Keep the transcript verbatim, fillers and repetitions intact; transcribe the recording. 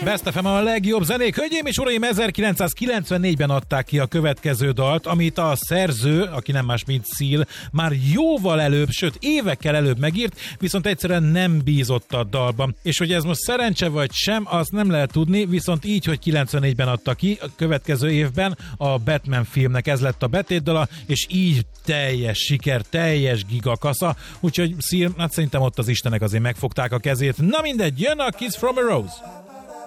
Best ef em a legjobb zenék. Hölgyeim és uraim, ezerkilencszázkilencvennégyben adták ki a következő dalt, amit a szerző, aki nem más, mint Seal, már jóval előbb, sőt évekkel előbb megírt, viszont egyszerűen nem bízott a dalban. És hogy ez most szerencse vagy sem, azt nem lehet tudni, viszont így, hogy kilencvennégyben adta ki, a következő évben a Batman filmnek ez lett a betétdala, és így teljes siker, teljes gigakasza, úgyhogy Seal, hát szerintem ott az istenek azért megfogták a kezét. Na mindegy, jön a Kiss from a Rose.